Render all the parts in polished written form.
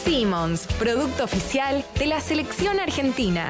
Simmons, producto oficial de la selección argentina.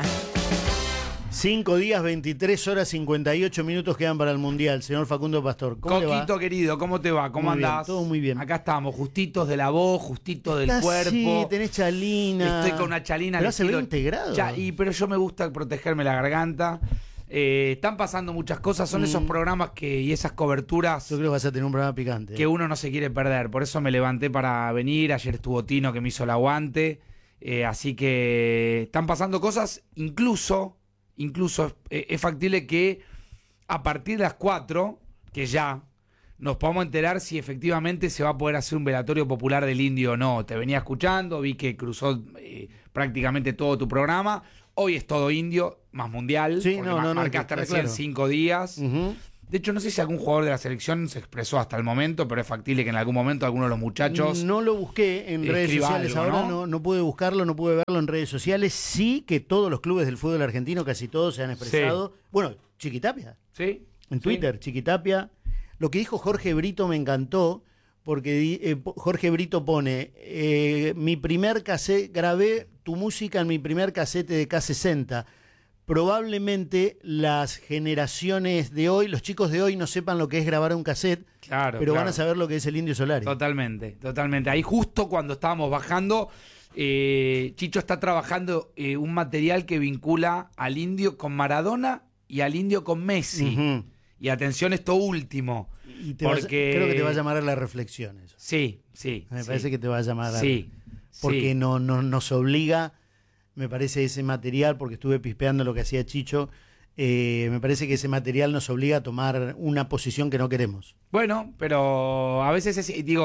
5 días, 23 horas, 58 minutos quedan para el Mundial. Señor Facundo Pastor, ¿cómo le va? Coquito querido, ¿cómo te va? ¿Cómo Muy bien, andás? todo muy bien. Acá estamos, justitos de la voz, justitos del Estás, cuerpo. sí, tenés chalina. Estoy con una chalina. Pero al hace estilo- 20 grados. Pero yo me gusta protegerme la garganta. Están pasando muchas cosas, son esos programas y esas coberturas Yo creo que vas a tener un programa picante. que uno no se quiere perder. Por eso me levanté para venir. Ayer estuvo Tino que me hizo el aguante. Así que están pasando cosas. Incluso es factible que a partir de las 4, que ya nos podamos enterar si efectivamente se va a poder hacer un velatorio popular del Indio o no. Te venía escuchando, vi que cruzó prácticamente todo tu programa. Hoy es todo Indio, más mundial. Sí, porque no, marcaste está recién claro. 5 días. Ujú. De hecho, no sé si algún jugador de la selección se expresó hasta el momento, pero es factible que en algún momento alguno de los muchachos... No lo busqué en redes escriba sociales algo, ahora, ¿no? no pude buscarlo, no pude verlo en redes sociales. Sí que todos los clubes del fútbol argentino, casi todos se han expresado. Bueno, Chiquitapia, ¿Sí? en Twitter, Chiquitapia. Lo que dijo Jorge Brito me encantó, porque Jorge Brito pone, mi primer cassette, grabé tu música en mi primer casete de K60. Probablemente las generaciones de hoy, los chicos de hoy no sepan lo que es grabar un cassette, Claro, pero van claro. a saber lo que es el Indio Solari. Totalmente. Ahí justo cuando estábamos bajando, Chicho está trabajando un material que vincula al Indio con Maradona y al Indio con Messi. Ujú. Y atención esto último. Y Porque... creo que te va a llamar a la reflexión eso. Sí. Me parece que te va a llamar Sí. porque sí. no nos obliga, me parece ese material, porque estuve pispeando lo que hacía Chicho, me parece que ese material nos obliga a tomar una posición que no queremos. Bueno, pero a veces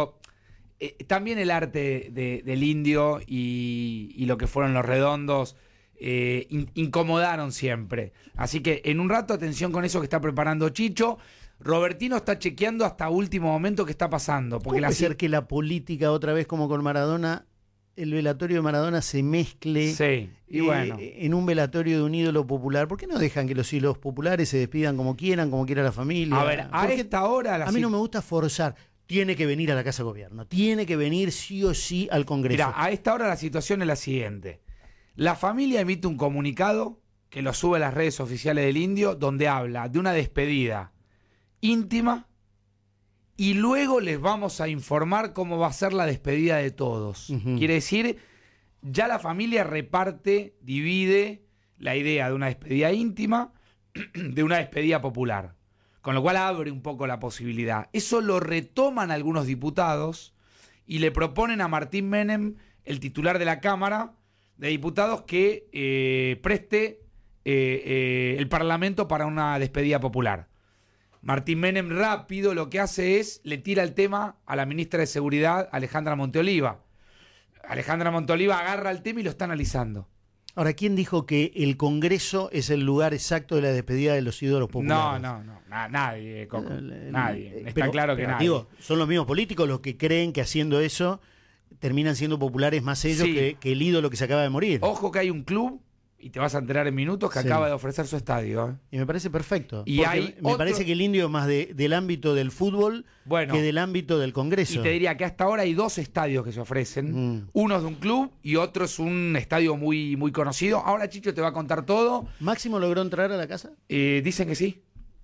también el arte del Indio y lo que fueron los redondos incomodaron siempre. Así que en un rato, atención con eso que está preparando Chicho. Robertino está chequeando hasta último momento qué está pasando. Porque ¿Cómo puede ser que la política, otra vez como con Maradona, el velatorio de Maradona se mezcle Sí, y bueno. en un velatorio de un ídolo popular? ¿Por qué no dejan que los ídolos populares se despidan como quiera la familia? A ver, a Porque esta hora... a mí no me gusta forzar. Tiene que venir a la Casa de Gobierno, tiene que venir sí o sí al Congreso. Mira, a esta hora la situación es la siguiente. La familia emite un comunicado que lo sube a las redes oficiales del Indio, donde habla de una despedida íntima y luego les vamos a informar cómo va a ser la despedida de todos. Ujú. Quiere decir, ya la familia reparte, divide la idea de una despedida íntima de una despedida popular. Con lo cual abre un poco la posibilidad. Eso lo retoman algunos diputados y le proponen a Martín Menem, el titular de la Cámara de Diputados, que preste el Parlamento para una despedida popular. Martín Menem rápido lo que hace es, le tira el tema a la ministra de Seguridad, Alejandra Monteoliva. Alejandra Monteoliva agarra el tema y lo está analizando. Ahora, ¿quién dijo que el Congreso es el lugar exacto de la despedida de los ídolos populares? Nadie, Coco, nadie. Está Pero- claro que pero, nadie. digo, son los mismos políticos los que creen que haciendo eso terminan siendo populares más ellos Sí. que el ídolo que se acaba de morir. Ojo que hay un club, y te vas a enterar en minutos, que Sí. acaba de ofrecer su estadio. Y me parece perfecto. Y porque hay me otro- parece que el Indio es más del ámbito del fútbol Bueno. que del ámbito del Congreso. Y te diría que hasta ahora hay 2 estadios que se ofrecen. Uno es de un club y otro es un estadio muy, muy conocido. Ahora Chicho te va a contar todo. ¿Máximo logró entrar a la casa? Dicen que sí.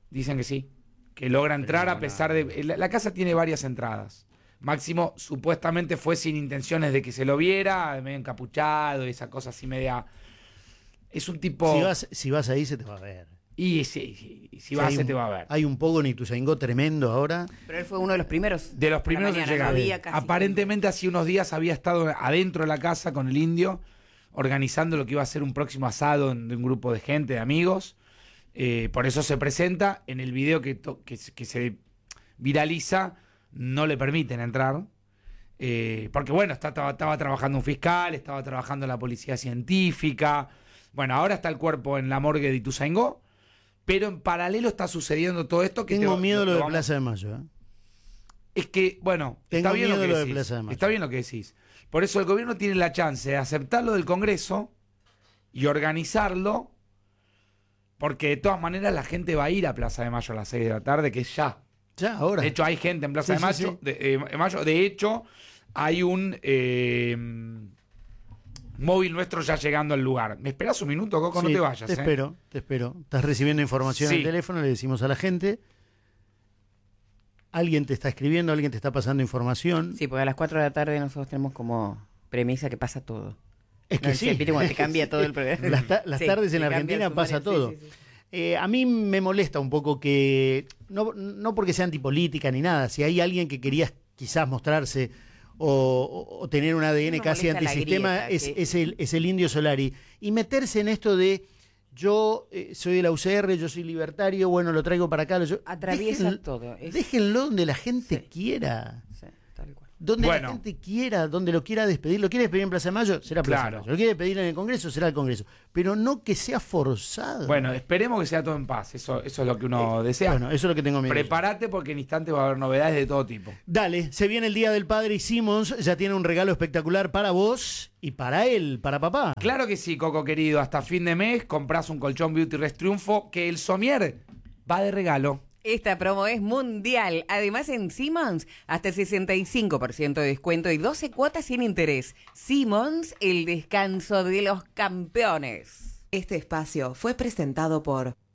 Que logra entrar a pesar de... La casa tiene varias entradas. Máximo supuestamente fue sin intenciones de que se lo viera, medio encapuchado, esa cosa así media... Es un tipo... Si vas ahí se te va a ver. Y sí, si vas se te va a ver. Hay un poco ni Ituzaingó tremendo ahora. Pero él fue uno de los primeros. De los primeros en mañana, llegar. no había casi Aparentemente hace unos días había estado adentro de la casa con el Indio, organizando lo que iba a ser un próximo asado de un grupo de gente, de amigos. Por eso se presenta. En el video que se viraliza, no le permiten entrar. Porque bueno, estaba trabajando un fiscal, estaba trabajando la policía científica. Bueno, ahora está el cuerpo en la morgue de Ituzaingó, pero en paralelo está sucediendo todo esto. Que Tengo miedo lo de vamos- Plaza de Mayo. Es que, bueno, Tengo está bien miedo lo que lo de decís. Plaza de Mayo. Está bien lo que decís. Por eso el gobierno tiene la chance de aceptarlo del Congreso y organizarlo, porque de todas maneras la gente va a ir a Plaza de Mayo a las 6 de la tarde, que es ya. Ya, ahora. De hecho, hay gente en Plaza Sí, de sí, Mayo. sí. De hecho, hay un Móvil nuestro ya llegando al lugar. ¿Me esperás un minuto, Coco? Sí, no te vayas. Te espero. Estás recibiendo información Sí. al teléfono, le decimos a la gente. Alguien te está escribiendo, alguien te está pasando información. Sí, porque a las 4 de la tarde nosotros tenemos como premisa que pasa todo. Es que No, sí. ¿viste cuando te cambia todo el programa? Las Sí, tardes en te la cambia Argentina el pasa sumario, todo. sí, sí, sí. A mí me molesta un poco que, no porque sea antipolítica ni nada, si hay alguien que quería quizás mostrarse o tener un ADN Me casi molesta la antisistema, grieta, es el Indio Solari. Y meterse en esto de yo soy de la UCR, yo soy libertario, bueno, lo traigo para acá. Atraviesa todo. Déjenlo donde la gente Sí. quiera. Sí, tal cual. Donde Bueno. la gente quiera, donde lo quiera despedir. ¿Lo quiere despedir en Plaza de Mayo? Será Plaza Claro. de Mayo. ¿Lo quiere despedir en el Congreso? Será el Congreso. Pero no que sea forzado. Bueno, esperemos que sea todo en paz. Eso es lo que uno desea. Bueno, eso es lo que tengo miedo. Prepárate porque en instante va a haber novedades de todo tipo. Dale, se viene el Día del Padre y Simmons ya tiene un regalo espectacular para vos y para él, para papá. Claro que sí, Coco querido. Hasta fin de mes compras un colchón Beauty Rest Triunfo que el somier va de regalo. Esta promo es mundial. Además, en Simmons, hasta el 65% de descuento y 12 cuotas sin interés. Simmons, el descanso de los campeones. Este espacio fue presentado por